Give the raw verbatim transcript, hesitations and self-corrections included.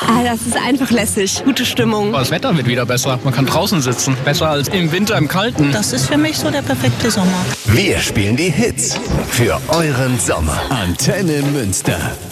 Ah, das ist einfach lässig. Gute Stimmung. Das Wetter wird wieder besser. Man kann draußen sitzen. Besser als im Winter im Kalten. Das ist für mich so der perfekte Sommer. Wir spielen die Hits für euren Sommer. Antenne Münster.